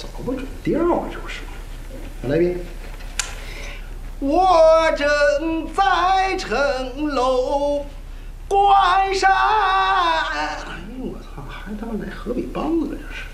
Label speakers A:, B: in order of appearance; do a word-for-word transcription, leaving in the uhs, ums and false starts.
A: 找不准调啊，这不是？来一遍。
B: 我正在城楼关山。
A: 哎呦我操，还他妈来河北梆子了这是。